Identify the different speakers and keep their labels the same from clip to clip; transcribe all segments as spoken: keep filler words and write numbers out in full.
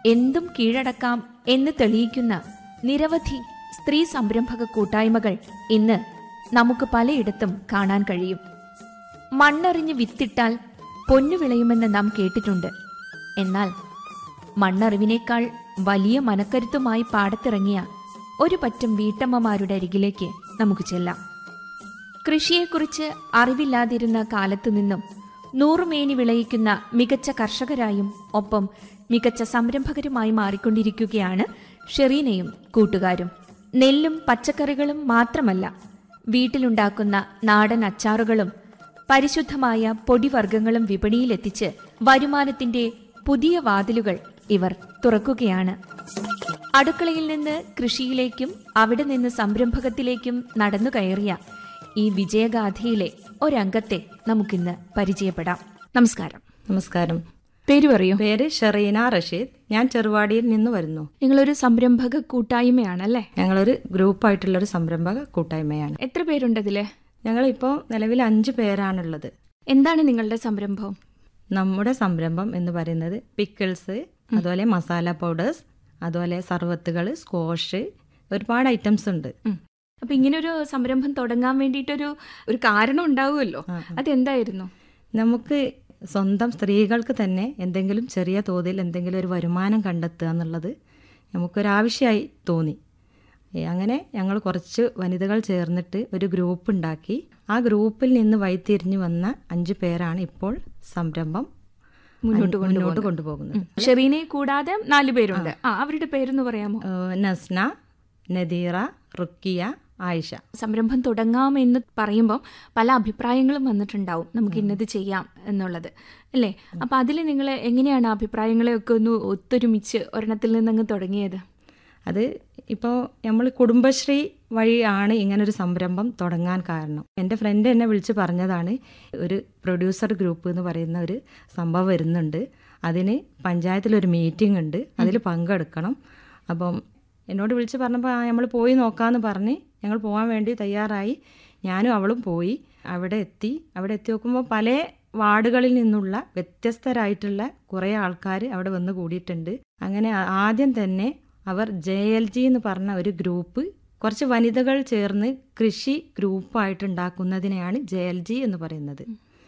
Speaker 1: എന്തും കീഴടക്കാം എന്ന് തെളിയിക്കുന്ന നിരവധി സ്ത്രീ സംരംഭക കൂട്ടായ്മകൾ ഇന്ന് നമുക്ക് പലയിടത്തും കാണാൻ കഴിയും. മണ്ണറിഞ്ഞ് വിത്തിട്ടാൽ പൊന്നു വിളയുമെന്ന് നാം കേട്ടിട്ടുണ്ട്. എന്നാൽ മണ്ണറിവിനേക്കാൾ വലിയ മനക്കരുത്തുമായി പാടത്തിറങ്ങിയ ഒരു പറ്റം വീട്ടമ്മമാരുടെ അരികിലേക്ക് നമുക്ക് ചെല്ലാം. കൃഷിയെക്കുറിച്ച് അറിവില്ലാതിരുന്ന കാലത്തു നിന്നും നൂറുമേനി വിളയിക്കുന്ന മികച്ച കർഷകരായും ഒപ്പം മികച്ച സംരംഭകരുമായി മാറിക്കൊണ്ടിരിക്കുകയാണ് ഷെറീനയും കൂട്ടുകാരും. നെല്ലും പച്ചക്കറികളും മാത്രമല്ല, വീട്ടിലുണ്ടാക്കുന്ന നാടൻ അച്ചാറുകളും പരിശുദ്ധമായ പൊടിവർഗ്ഗങ്ങളും വിപണിയിലെത്തിച്ച് വരുമാനത്തിന്റെ പുതിയ വാതിലുകൾ ഇവർ തുറക്കുകയാണ്. അടുക്കളയിൽ നിന്ന് കൃഷിയിലേക്കും അവിടെ നിന്ന് സംരംഭകത്തിലേക്കും നടന്നു കയറിയ ഈ വിജയഗാഥയിലെ ഒരംഗത്തെ നമുക്കിന്ന് പരിചയപ്പെടാം. നമസ്കാരം.
Speaker 2: നമസ്കാരം.
Speaker 1: പേര് പറയൂ.
Speaker 2: പേര് ഷെറീന റഷീദ്. ഞാൻ ചെറുവാടിയിൽ നിന്ന് വരുന്നു.
Speaker 1: നിങ്ങളൊരു സംരംഭക കൂട്ടായ്മയാണല്ലേ?
Speaker 2: ഞങ്ങളൊരു ഗ്രൂപ്പായിട്ടുള്ളൊരു സംരംഭക കൂട്ടായ്മയാണ്.
Speaker 1: എത്ര പേരുണ്ടതില്?
Speaker 2: ഞങ്ങളിപ്പോൾ നിലവിൽ അഞ്ച് പേരാണുള്ളത്.
Speaker 1: എന്താണ് നിങ്ങളുടെ സംരംഭം?
Speaker 2: നമ്മുടെ സംരംഭം എന്ന് പറയുന്നത് പിക്കിൾസ്, അതുപോലെ മസാല പൗഡേഴ്സ്, അതുപോലെ സർവത്തുകൾ, സ്ക്വാഷ്, ഒരുപാട് ഐറ്റംസ് ഉണ്ട്.
Speaker 1: അപ്പൊ ഇങ്ങനൊരു സംരംഭം തുടങ്ങാൻ വേണ്ടിയിട്ടൊരു ഒരു കാരണം ഉണ്ടാവുമല്ലോ, അതെന്തായിരുന്നു?
Speaker 2: നമുക്ക് സ്വന്തം സ്ത്രീകൾക്ക് തന്നെ എന്തെങ്കിലും ചെറിയ തോതിൽ എന്തെങ്കിലും ഒരു വരുമാനം കണ്ടെത്തുക എന്നുള്ളത് നമുക്കൊരാവശ്യമായി തോന്നി. അങ്ങനെ ഞങ്ങൾ കുറച്ച് വനിതകൾ ചേർന്നിട്ട് ഒരു ഗ്രൂപ്പ് ഉണ്ടാക്കി. ആ ഗ്രൂപ്പിൽ നിന്ന് വഴിതിരിഞ്ഞു വന്ന അഞ്ചു പേരാണ് ഇപ്പോൾ സംരംഭം മുന്നോട്ട് മുന്നോട്ട് കൊണ്ടുപോകുന്നത്.
Speaker 1: ഷെറീനയെ കൂടാതെ നാലു പേരുണ്ട്. അവരുടെ പേരെന്ന് പറയാമോ?
Speaker 2: നസ്ന, നദീറ, റുക്കിയ, ആയിഷ.
Speaker 1: സംരംഭം തുടങ്ങാമെന്ന് പറയുമ്പോൾ പല അഭിപ്രായങ്ങളും വന്നിട്ടുണ്ടാവും, നമുക്ക് ഇന്നത് ചെയ്യാം എന്നുള്ളത് അല്ലേ? അപ്പം അതിൽ നിങ്ങൾ എങ്ങനെയാണ് അഭിപ്രായങ്ങളെയൊക്കെ ഒന്ന് ഒത്തൊരുമിച്ച് ഒരെണ്ണത്തിൽ നിന്നങ്ങ് തുടങ്ങിയത്?
Speaker 2: അത് ഇപ്പോൾ നമ്മൾ കുടുംബശ്രീ വഴിയാണ് ഇങ്ങനൊരു സംരംഭം തുടങ്ങാൻ കാരണം. എൻ്റെ ഫ്രണ്ട് എന്നെ വിളിച്ച് പറഞ്ഞതാണ്, ഒരു പ്രൊഡ്യൂസർ ഗ്രൂപ്പ് എന്ന് പറയുന്ന ഒരു സംഭവം വരുന്നുണ്ട്, അതിന് പഞ്ചായത്തിലൊരു മീറ്റിംഗ് ഉണ്ട്, അതിൽ പങ്കെടുക്കണം. അപ്പം എന്നോട് വിളിച്ച് പറഞ്ഞപ്പോൾ നമ്മൾ പോയി നോക്കാമെന്ന് പറഞ്ഞ് ഞങ്ങൾ പോകാൻ വേണ്ടി തയ്യാറായി. ഞാനും അവളും പോയി. അവിടെ എത്തി അവിടെ എത്തി നോക്കുമ്പോൾ പല വാർഡുകളിൽ നിന്നുള്ള വ്യത്യസ്തരായിട്ടുള്ള കുറേ ആൾക്കാർ അവിടെ വന്ന് കൂടിയിട്ടുണ്ട്. അങ്ങനെ ആദ്യം തന്നെ അവർ ജെ എൽ ജി എന്ന് പറഞ്ഞ ഒരു ഗ്രൂപ്പ്, കുറച്ച് വനിതകൾ ചേർന്ന് കൃഷി ഗ്രൂപ്പായിട്ട് ഉണ്ടാക്കുന്നതിനെയാണ് ജെ എൽ ജി എന്ന് പറയുന്നത്.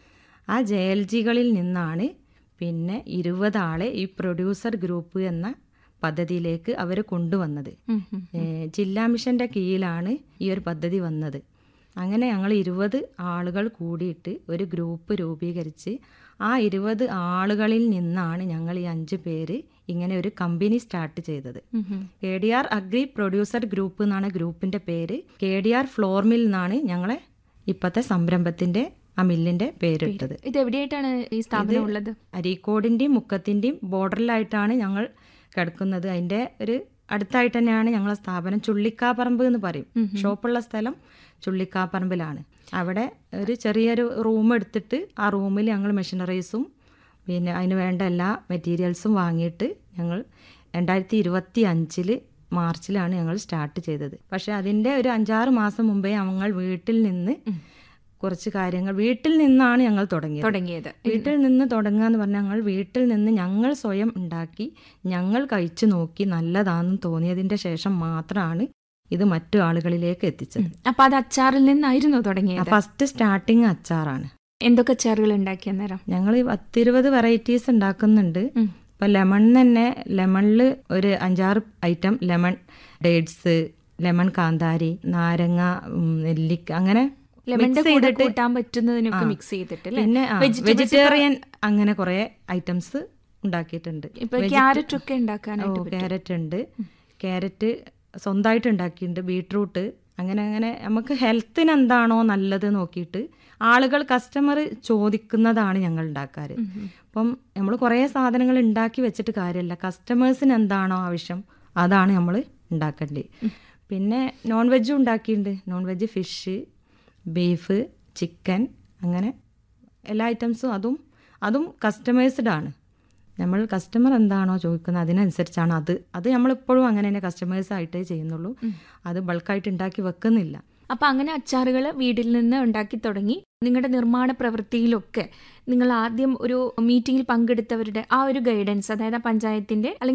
Speaker 2: ആ ജെ എൽ ജികളിൽ നിന്നാണ് പിന്നെ ഇരുപത് ആളെ ഈ പ്രൊഡ്യൂസർ ഗ്രൂപ്പ് എന്ന പദ്ധതിയിലേക്ക് അവർ കൊണ്ടുവന്നത്. ജില്ലാ മിഷന്റെ കീഴിലാണ് ഈ ഒരു പദ്ധതി വന്നത്. അങ്ങനെ ഞങ്ങൾ ഇരുപത് ആളുകൾ കൂടിയിട്ട് ഒരു ഗ്രൂപ്പ് രൂപീകരിച്ച് ആ ഇരുപത് ആളുകളിൽ നിന്നാണ് ഞങ്ങൾ ഈ അഞ്ച് പേര് ഇങ്ങനെ ഒരു കമ്പനി സ്റ്റാർട്ട് ചെയ്തത്. K D R agri producer group എന്നാണ് ഗ്രൂപ്പിന്റെ പേര്. K D R floor mill എന്നാണ് ഞങ്ങളെ ഇപ്പോഴത്തെ സംരംഭത്തിന്റെ ആ മില്ലിന്റെ പേരിട്ടത്.
Speaker 1: ഇത് എവിടെയായിട്ടാണ് ഈ സ്ഥാപനം ഉള്ളത്?
Speaker 2: അരീക്കോടിന്റെയും മുക്കത്തിന്റെയും ബോർഡറിലായിട്ടാണ് ഞങ്ങൾ കിടക്കുന്നത്. അതിന്റെ ഒരു അടുത്തായിട്ട് തന്നെയാണ് ഞങ്ങളെ സ്ഥാപനം. ചുള്ളിക്കാപ്പറമ്പ് എന്ന് പറയും, ഷോപ്പുള്ള സ്ഥലം ചുള്ളിക്കാപ്പറമ്പിലാണ്. അവിടെ ഒരു ചെറിയൊരു റൂം എടുത്തിട്ട് ആ റൂമിൽ ഞങ്ങൾ മെഷീനറീസും പിന്നെ അതിന് വേണ്ട എല്ലാ മെറ്റീരിയൽസും വാങ്ങിയിട്ട് ഞങ്ങൾ രണ്ടായിരത്തി ഇരുപത്തി അഞ്ചില് മാർച്ചിലാണ് ഞങ്ങൾ സ്റ്റാർട്ട് ചെയ്തത്. പക്ഷെ അതിൻ്റെ ഒരു അഞ്ചാറ് മാസം മുമ്പേ ഞങ്ങൾ വീട്ടിൽ നിന്ന് കുറച്ച് കാര്യങ്ങൾ വീട്ടിൽ നിന്നാണ് ഞങ്ങൾ തുടങ്ങിയത്
Speaker 1: തുടങ്ങിയത്
Speaker 2: വീട്ടിൽ നിന്ന് തുടങ്ങുക എന്ന് പറഞ്ഞാൽ ഞങ്ങൾ വീട്ടിൽ നിന്ന് ഞങ്ങൾ സ്വയം ഉണ്ടാക്കി ഞങ്ങൾ കഴിച്ചു നോക്കി നല്ലതാണെന്ന് തോന്നിയതിൻ്റെ ശേഷം മാത്രമാണ് ഇത് മറ്റു ആളുകളിലേക്ക് എത്തിച്ചത്.
Speaker 1: അപ്പൊ അത് അച്ചാറിൽ നിന്നായിരുന്നു തുടങ്ങിയത്?
Speaker 2: ഫസ്റ്റ് സ്റ്റാർട്ടിങ് അച്ചാറാണ്.
Speaker 1: എന്തൊക്കെ അച്ചാറുകൾ ഉണ്ടാക്കിയ നേരം?
Speaker 2: ഞങ്ങൾ പത്തിരുപത് വെറൈറ്റീസ് ഉണ്ടാക്കുന്നുണ്ട്. ഇപ്പൊ ലെമൺ തന്നെ, ലെമണിൽ ഒരു അഞ്ചാറ് ഐറ്റം, ലെമൺ ഡേറ്റ്സ്, ലെമൺ കാന്താരി, നാരങ്ങ, നെല്ലിക്ക, അങ്ങനെ
Speaker 1: കൂട്ടാൻ പറ്റുന്നതിനൊക്കെ മിക്സ് ചെയ്തിട്ട്.
Speaker 2: പിന്നെ വെജിറ്റേറിയൻ അങ്ങനെ കുറെ ഐറ്റംസ് ഉണ്ടാക്കിയിട്ടുണ്ട്.
Speaker 1: ക്യാരറ്റ് ഒക്കെ ഉണ്ടാക്കാനായിട്ട്
Speaker 2: ക്യാരറ്റ് ഉണ്ട്, ക്യാരറ്റ് സ്വന്തമായിട്ട് ഉണ്ടാക്കിയിട്ടുണ്ട്, ബീട്രൂട്ട്, അങ്ങനെ അങ്ങനെ നമുക്ക് ഹെൽത്തിന് എന്താണോ നല്ലത് നോക്കിയിട്ട് ആളുകൾ കസ്റ്റമർ ചോദിക്കുന്നതാണ് ഞങ്ങൾ ഉണ്ടാക്കാറ്. അപ്പം നമ്മൾ കുറേ സാധനങ്ങൾ ഉണ്ടാക്കി വെച്ചിട്ട് കാര്യമല്ല, കസ്റ്റമേഴ്സിന് എന്താണോ ആവശ്യം അതാണ് നമ്മൾ ഉണ്ടാക്കേണ്ടത്. പിന്നെ നോൺ വെജും ഉണ്ടാക്കിയിട്ടുണ്ട്. Non veg fish, beef, chicken, അങ്ങനെ എല്ലാ ഐറ്റംസും അതും അതും കസ്റ്റമൈസ്ഡ് ആണ്. നമ്മൾ കസ്റ്റമർ എന്താണോ ചോദിക്കുന്നത് അതിനനുസരിച്ചാണ് അത് അത് നമ്മളിപ്പോഴും അങ്ങനെ തന്നെ കസ്റ്റമേഴ്സായിട്ടേ ചെയ്യുന്നുള്ളൂ. അത് ബൾക്കായിട്ട് ഉണ്ടാക്കി വെക്കുന്നില്ല.
Speaker 1: അപ്പം അങ്ങനെ അച്ചാറുകൾ വീട്ടിൽ നിന്ന് ഉണ്ടാക്കി തുടങ്ങി. നിങ്ങളുടെ നിർമ്മാണ പ്രവൃത്തിയിലൊക്കെ നിങ്ങൾ ആദ്യം ഒരു മീറ്റിങ്ങിൽ പങ്കെടുത്തവരുടെ ആ ഒരു ഗൈഡൻസ്, അതായത് പഞ്ചായത്തിൻ്റെ അല്ലെങ്കിൽ